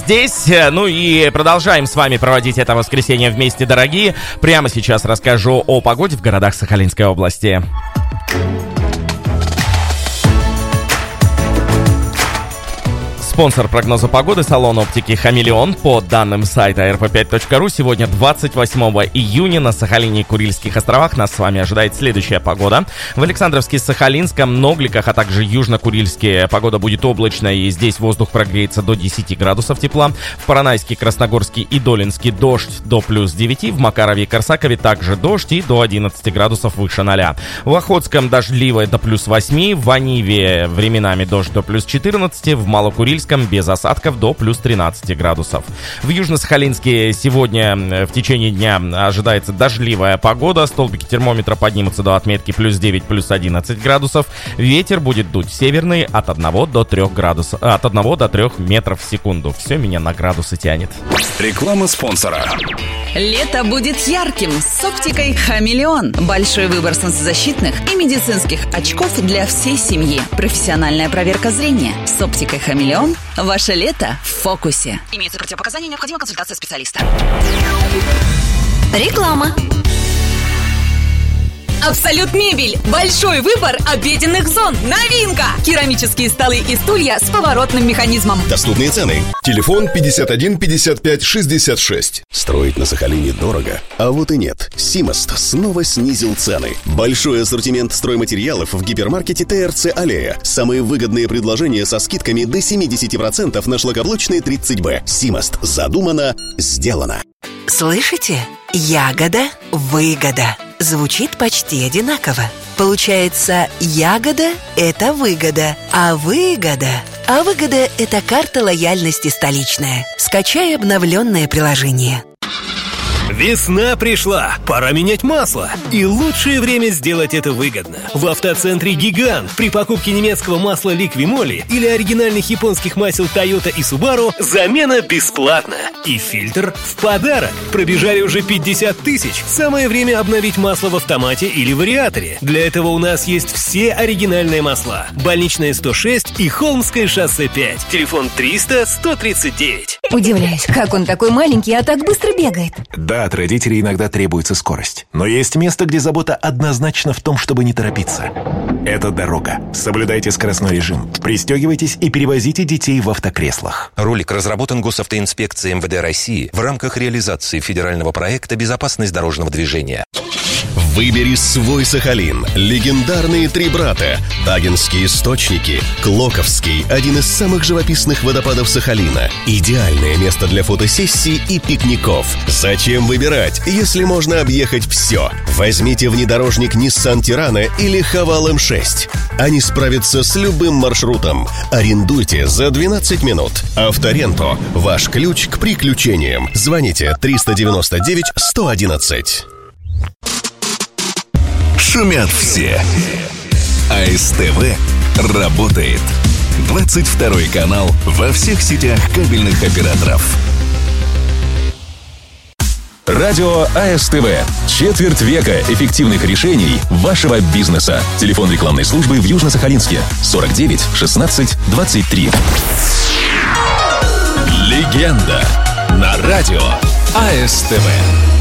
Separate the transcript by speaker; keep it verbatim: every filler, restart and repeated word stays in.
Speaker 1: здесь. Ну и продолжаем с вами проводить это воскресенье вместе, дорогие. Прямо сейчас расскажу о погоде в городах Сахалинской области. Спонсор прогноза погоды — салон оптики «Хамелеон». По данным сайта эр пэ пять точка ру, сегодня двадцать восьмого июня на Сахалине и Курильских островах нас с вами ожидает следующая погода. В Александровске, Сахалинском, Ногликах, а также Южно-Курильске погода будет облачная, и здесь воздух прогреется до десяти градусов тепла. В Поронайске, Красногорске и Долинске дождь до плюс девяти. В Макарове и Корсакове также дождь и до одиннадцати градусов выше ноля. В Охотском дождливое до плюс восьми. В Аниве временами дождь до плюс четырнадцати. В Малокурильске без осадков до плюс тринадцати градусов. В Южно-Сахалинске сегодня в течение дня ожидается дождливая погода. Столбики термометра поднимутся до отметки плюс девять, плюс одиннадцать градусов. Ветер будет дуть северный от одного до трёх градусов, от одного до трёх метров в секунду. Все меня на градусы тянет.
Speaker 2: Реклама спонсора.
Speaker 3: Лето будет ярким с оптикой «Хамелеон». Большой выбор солнцезащитных и медицинских очков для всей семьи. Профессиональная проверка зрения. С оптикой «Хамелеон» ваше лето в фокусе. Имеются противопоказания, необходима консультация специалиста.
Speaker 4: Реклама. Абсолют мебель. Большой выбор обеденных зон. Новинка. Керамические столы и стулья с поворотным механизмом.
Speaker 5: Доступные цены. Телефон пятьдесят один пятьдесят пять шестьдесят шесть.
Speaker 6: Строить на Сахалине дорого? А вот и нет. Симост снова снизил цены. Большой ассортимент стройматериалов в гипермаркете тэ эр цэ «Аллея». Самые выгодные предложения со скидками до семьдесят процентов на шлакоблочные тридцать бэ. Симост. Задумано, сделано.
Speaker 7: Слышите? Ягода, выгода. Звучит почти одинаково. Получается, ягода – это выгода, а выгода… А выгода – это карта лояльности столичная. Скачай обновленное приложение.
Speaker 8: Весна пришла, пора менять масло. И лучшее время сделать это выгодно. В автоцентре «Гигант» при покупке немецкого масла «Ликвимоли» или оригинальных японских масел «Тойота» и «Субару» замена бесплатна. И фильтр в подарок. Пробежали уже пятьдесят тысяч. Самое время обновить масло в автомате или вариаторе. Для этого у нас есть все оригинальные масла. Больничная сто шесть и Холмское шоссе пять. Телефон триста сто тридцать девять.
Speaker 4: Удивляюсь, как он такой маленький, а так быстро бегает.
Speaker 9: Да, от родителей иногда требуется скорость. Но есть место, где забота однозначно в том, чтобы не торопиться. Это дорога. Соблюдайте скоростной режим. Пристегивайтесь и перевозите детей в автокреслах.
Speaker 10: Ролик разработан Госавтоинспекцией эм вэ дэ России в рамках реализации федерального проекта «Безопасность дорожного движения».
Speaker 5: Выбери свой Сахалин. Легендарные три брата. Тагинские источники. Клоковский – один из самых живописных водопадов Сахалина. Идеальное место для фотосессий и пикников. Зачем выбирать, если можно объехать все? Возьмите внедорожник Nissan Tirana или Haval эм шесть. Они справятся с любым маршрутом. Арендуйте за двенадцать минут. Авторенто – ваш ключ к приключениям. Звоните триста девяносто девять сто одиннадцать.
Speaker 2: Шумят все. а эс тэ вэ работает. двадцать второй канал во всех сетях кабельных операторов.
Speaker 11: Радио а эс тэ вэ. Четверть века эффективных решений вашего бизнеса. Телефон рекламной службы в Южно-Сахалинске. сорок девять шестнадцать двадцать три.
Speaker 2: Легенда на радио а эс тэ вэ.